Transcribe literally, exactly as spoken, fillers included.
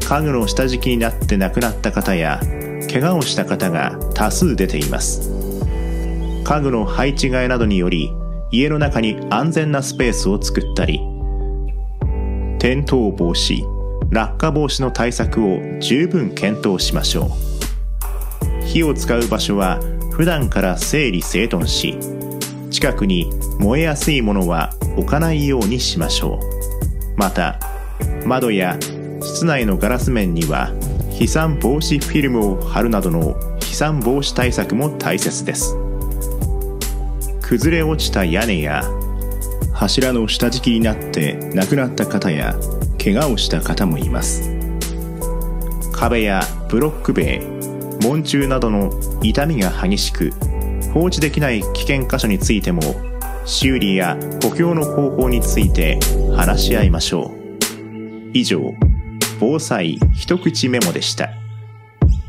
家具の下敷きになって亡くなった方や怪我をした方が多数出ています。家具の配置換えなどにより家の中に安全なスペースを作ったり、転倒防止、落下防止の対策を十分検討しましょう。火を使う場所は普段から整理整頓し、近くに燃えやすいものは置かないようにしましょう。また、窓や室内のガラス面には飛散防止フィルムを貼るなどの飛散防止対策も大切です。崩れ落ちた屋根や柱の下敷きになって亡くなった方や怪我をした方もいます。壁やブロック塀、門柱などの傷みが激しく放置できない危険箇所についても修理や補強の方法について話し合いましょう。以上、防災一口メモでした。